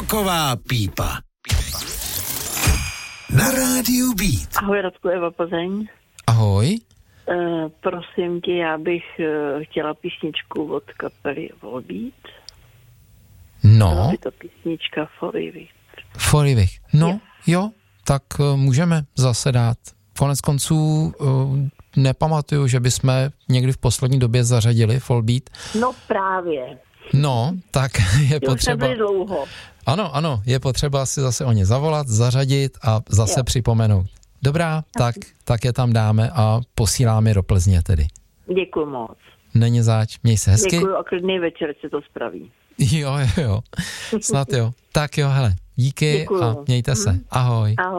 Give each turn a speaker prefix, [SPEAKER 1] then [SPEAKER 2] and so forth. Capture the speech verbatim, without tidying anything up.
[SPEAKER 1] Roková pípa. Na rádiu Beat.
[SPEAKER 2] Ahoj, Radku, Eva Plzeň.
[SPEAKER 3] Ahoj.
[SPEAKER 2] Uh, prosím tě, já bych uh, chtěla písničku od kapely Volbeat.
[SPEAKER 3] No.
[SPEAKER 2] Je to písnička Forivich.
[SPEAKER 3] Forivich. No,
[SPEAKER 2] je.
[SPEAKER 3] jo, tak uh, můžeme zase dát. Konec konců uh, nepamatuju, že bychom někdy v poslední době zařadili Volbeat.
[SPEAKER 2] No právě.
[SPEAKER 3] No, tak je
[SPEAKER 2] jo,
[SPEAKER 3] potřeba...
[SPEAKER 2] Už dlouho.
[SPEAKER 3] Ano, ano, je potřeba si zase o ně zavolat, zařadit a zase jo. připomenout. Dobrá, tak, tak je tam dáme a posíláme do Plzně tedy.
[SPEAKER 2] Děkuji moc.
[SPEAKER 3] Není zač, měj se hezky.
[SPEAKER 2] Děkuji a klidný večer se to spraví.
[SPEAKER 3] Jo, jo, jo, snad jo. Tak jo, hele, díky
[SPEAKER 2] Děkuju.
[SPEAKER 3] a mějte se. Ahoj.
[SPEAKER 2] Ahoj.